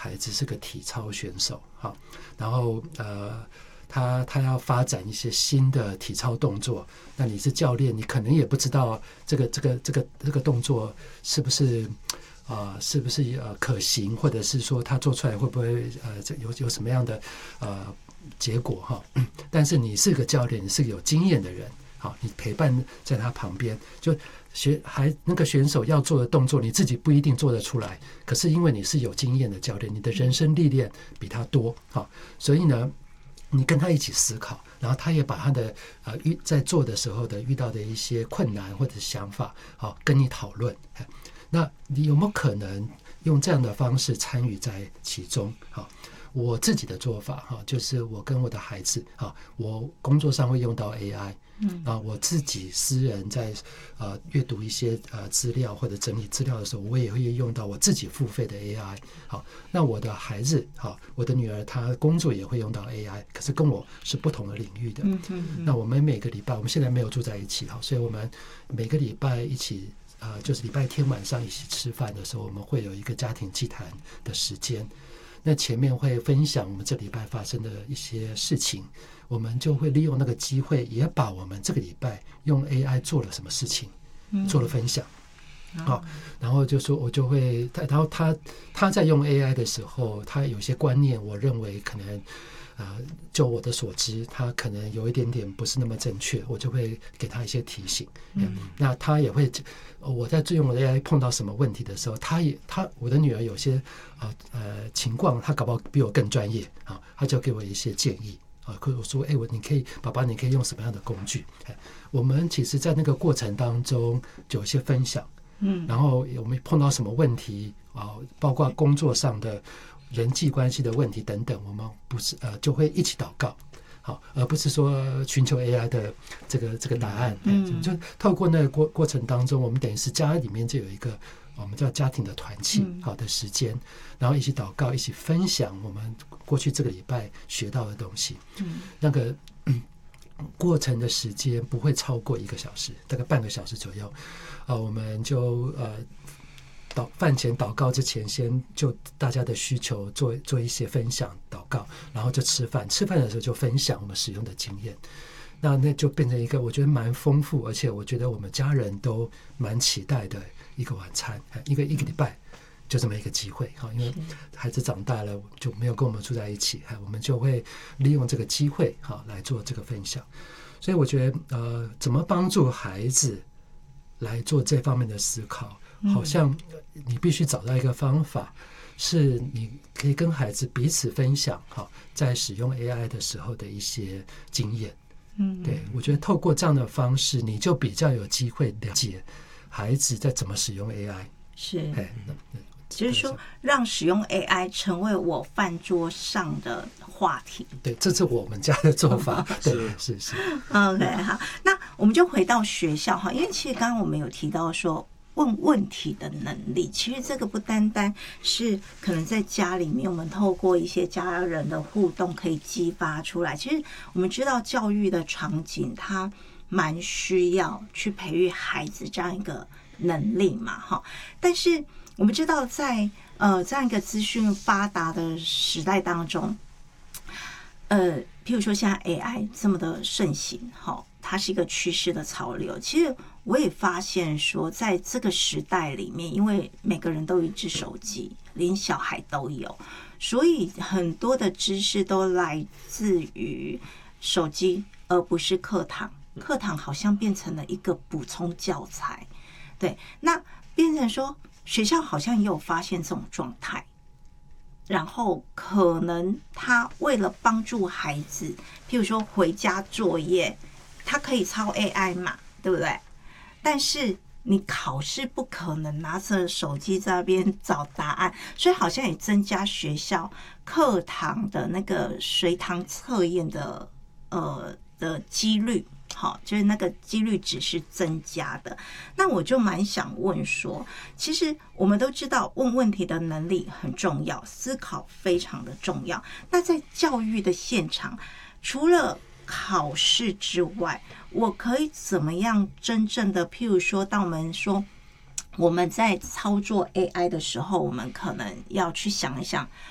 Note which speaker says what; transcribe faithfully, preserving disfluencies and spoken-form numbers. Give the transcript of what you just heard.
Speaker 1: 孩子是个体操选手，好，然后呃。他他要发展一些新的体操动作，那你是教练，你可能也不知道这个这个这个这个动作是不是啊、呃、是不是呃可行，或者是说他做出来会不会呃有有什么样的呃结果哈？但是你是个教练，你是个有经验的人，好，你陪伴在他旁边，就学还那个选手要做的动作，你自己不一定做得出来，可是因为你是有经验的教练，你的人生历练比他多，好，所以呢。你跟他一起思考，然后他也把他的呃遇在做的时候的遇到的一些困难或者想法，好跟你讨论。那你有没有可能用这样的方式参与在其中？好，我自己的做法哈，就是我跟我的孩子哈，我工作上会用到 A I， 嗯，啊，我自己私人在呃阅读一些呃资料或者整理资料的时候，我也会用到我自己付费的 A I。好，那我的孩子哈，我的女儿她工作也会用到 A I， 可是跟我是不同的领域的。嗯嗯嗯。那我们每个礼拜，我们现在没有住在一起哈，所以我们每个礼拜一起。呃，就是礼拜天晚上一起吃饭的时候，我们会有一个家庭祭坛的时间。那前面会分享我们这礼拜发生的一些事情，我们就会利用那个机会，也把我们这个礼拜用 A I 做了什么事情做了分享。好、嗯，然后就说我就会，然后他他在用 A I 的时候，他有些观念，我认为可能。呃，就我的所知，他可能有一点点不是那么正确，我就会给他一些提醒。嗯，那他也会，我在用我的 A I 碰到什么问题的时候，他也他我的女儿有些啊 呃, 呃情况，他搞不好比我更专业啊，他就给我一些建议啊，或者我说，哎、欸，我你可以，爸爸，你可以用什么样的工具？哎，我们其实，在那个过程当中就有一些分享，嗯，然后我们碰到什么问题啊，包括工作上的。人际关系的问题等等，我们不是呃就会一起祷告，好，而不是说寻求 A I 的这个这个答案。嗯，就透过那个过过程当中，我们等于是家里面就有一个我们叫家庭的团契好的时间，然后一起祷告，一起分享我们过去这个礼拜学到的东西。嗯，那个、嗯、过程的时间不会超过一个小时，大概半个小时左右。呃，我们就呃。祷饭前祷告之前，先就大家的需求做做一些分享祷告，然后就吃饭。吃饭的时候就分享我们使用的经验，那那就变成一个我觉得蛮丰富，而且我觉得我们家人都蛮期待的一个晚餐，一个一个礼拜就这么一个机会哈。因为孩子长大了就没有跟我们住在一起，我们就会利用这个机会哈来做这个分享。所以我觉得呃，怎么帮助孩子来做这方面的思考？好像你必须找到一个方法，是你可以跟孩子彼此分享哈，在使用 A I 的时候的一些经验。嗯，对，我觉得透过这样的方式，你就比较有机会了解孩子在怎么使用 A I。
Speaker 2: 是，哎，就是说让使用 A I 成为我饭桌上的话题。
Speaker 1: 对，这是我们家的做法。对，是是。
Speaker 2: OK， 好，那我们就回到学校哈，因为其实刚刚我们有提到说。问问题的能力，其实这个不单单是可能在家里面，我们透过一些家人的互动可以激发出来。其实我们知道教育的场景，它蛮需要去培育孩子这样一个能力嘛，哈。但是我们知道在，在呃这样一个资讯发达的时代当中，呃，譬如说现在 A I 这么的盛行，哈，它是一个趋势的潮流。其实我也发现说，在这个时代里面，因为每个人都有一只手机，连小孩都有，所以很多的知识都来自于手机，而不是课堂。课堂好像变成了一个补充教材，对，那变成说学校好像也有发现这种状态，然后可能他为了帮助孩子，譬如说回家作业，他可以抄 A I 嘛，对不对？但是你考试不可能拿着手机在那边找答案，所以好像也增加学校课堂的那个随堂测验的呃的几率，好，就是那个几率值是增加的。那我就蛮想问说，其实我们都知道问问题的能力很重要，思考非常的重要。那在教育的现场，除了考试之外，我可以怎么样真正的，譬如说当我们说我们在操作 A I 的时候，我们可能要去想一想，